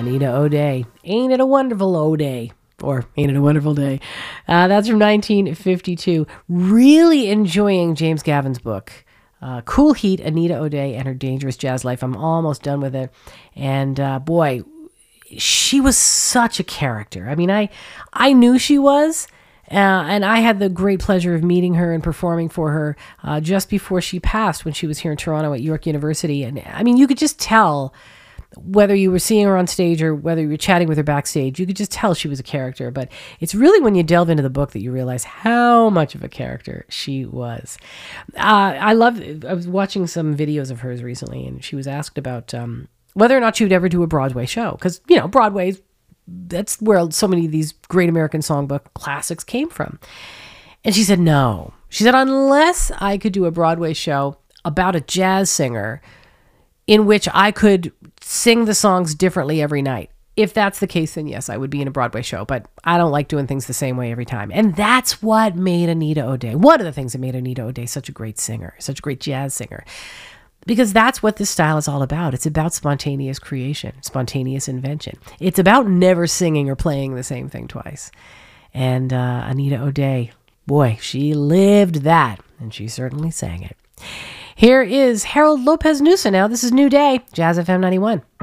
Anita O'Day. Ain't it a wonderful O'Day? Or Ain't It a Wonderful Day? That's from 1952. Really enjoying James Gavin's book. Cool Heat, Anita O'Day and Her Dangerous Jazz Life. I'm almost done with it. And boy, she was such a character. I mean, I knew she was. And I had the great pleasure of meeting her and performing for her just before she passed when she was here in Toronto at York University. And I mean, you could just tell, whether you were seeing her on stage or whether you were chatting with her backstage, you could just tell she was a character. But it's really when you delve into the book that you realize how much of a character she was. I was watching some videos of hers recently, and she was asked about whether or not she would ever do a Broadway show. Because, you know, Broadway, that's where so many of these great American songbook classics came from. And she said no. She said, unless I could do a Broadway show about a jazz singer in which I could sing the songs differently every night. If that's the case, then yes, I would be in a Broadway show, but I don't like doing things the same way every time. And that's what made Anita O'Day, one of the things that made Anita O'Day such a great singer, such a great jazz singer, because that's what this style is all about. It's about spontaneous creation, spontaneous invention. It's about never singing or playing the same thing twice. And Anita O'Day, boy, she lived that, and she certainly sang it. Here is Harold Lopez Nusa now. This is New Day, Jazz FM 91.